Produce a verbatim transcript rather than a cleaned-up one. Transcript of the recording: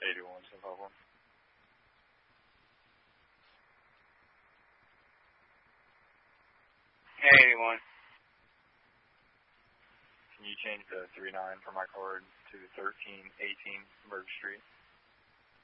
eighty-one, no problem. Hey, eighty-one. Can you change the three nine for my card to thirteen eighteen Berg Street?